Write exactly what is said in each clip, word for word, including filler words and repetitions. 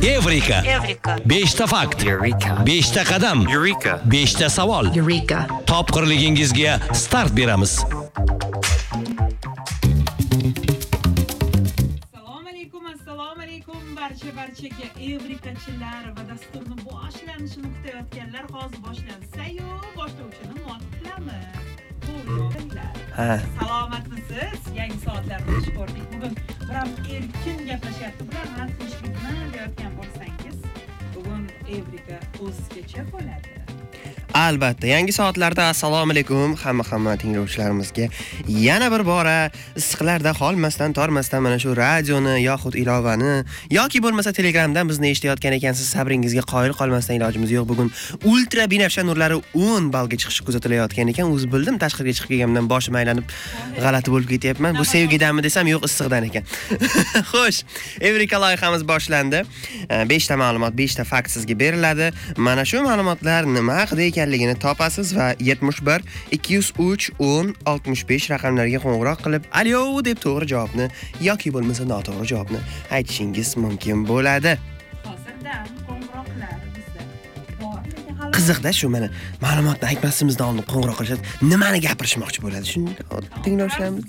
Evrika. Evrika. besh ta fakt. Eureka. besh ta qadam. Eureka. besh ta savol. Eureka. Topqirligingizga start beramiz. Assalomu alaykum, assalomu alaykum barcha barchaga Evrikachilar va dasturning boshlanishini kutayotganlar hozir boshlansa-yu, boshlovchini muvaffaqlami? Ha. Salomatmisiz? Yangi soatlarda xush ko'rdik. Bugun biram erkin gaplashyapti, biram tinchlikni deyotgan bo'lsangiz, bugun Evrika o'zgacha bo'ladi. Albatta, yangi soatlarda assalomu alaykum hamma hamma tinglovchilarimizga. Yana bir bora issiqlarda qolmasdan, tormasdan mana shu radioni yoxud ilovani yoki bo'lmasa Telegramdan bizni eshitayotgan ekansiz, sabringizga qoyil qolmasdan ilojimiz yo'q. Bugun ultra binafsha nurlari o'n balga chiqishi kuzatilayotgan ekan. O'zi bildim, tashqariga chiqib kelganimdan boshim aylanib g'alati bo'lib ketyapman. Bu sevgidanmi desam, yo'q, issiqdan ekan. Xo'sh, Evrika loyihamiz boshlandi. besh ta ma'lumot, besh ta fakt sizga beriladi. Mana shu ma'lumotlar nima haqida ekanligini topasiz va yetmish bir ikki yuz uch o'n oltmish besh raqamlariga qo'ng'iroq qilib "Alyo" deb to'g'ri javobni yoki bo'lmasa noto'g'ri javobni aytishingiz mumkin bo'ladi. Hozirdan qo'ng'iroqlar bizda bor. Qiziqda shu mana ma'lumotni aytmasimizdan oldin qo'ng'iroq qilishadi. Nimani gapirishmoqchi bo'ladi? Shuni tinglovchilarimiz.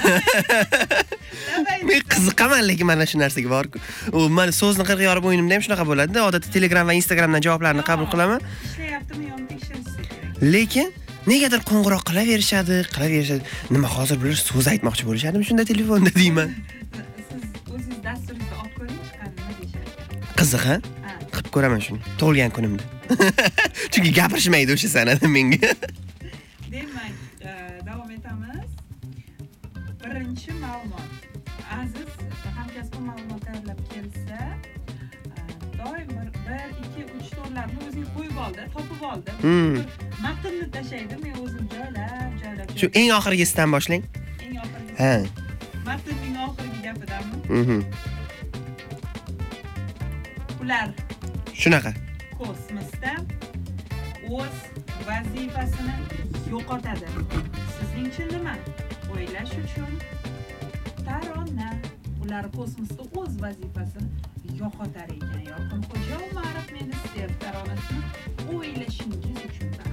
Men qiziqaman, lekin mana shu narsaga bor-ku. U men so'zni qirq yorib o'yinimda ham shunaqa bo'ladi-da. Odatda Telegram va Instagramdan javoblarni qabul qilaman. Ishlayaptimi yo'qmi tekshirishsa kerak. Lekin negadir qo'ng'iroq qilaverishadi, qilaverishadi. Nima hozir bular so'z aytmoqchi bo'lishadimi shunda telefonda deyman. Siz o'zingiz dasturingizda olib ko'ring, chiqadi nima deyishadi. Qiziq, ha? Qilib ko'raman shuni. Tug'ilgan kunimda. Chunki gapirishmaydi o'sha sanada menga. Demak, davom etamiz. Birinchi ma'lumot. Aziz hamkasb ma'lumot tayyorlab kelsa, doim bir ikki uch to'rtlarni o'zing qo'yib oldi, topib oldi. Matnni tashlaydi, men o'zim joylab, joylab. Shu eng oxirgisidan boshlang. Eng oxirgisi. Ha. Matnning oxirgi gapidami? Mhm. Ular Shunaqa. kosmosda o'z vazifasini yo'qotadi. Sizningcha nima? O'ylash uchun tarona. Ular kosmosda o'z vazifasini yo'qotar ekan. Yorqinxo'ja Umarov meni sev taronasini o'ylashingiz uchun.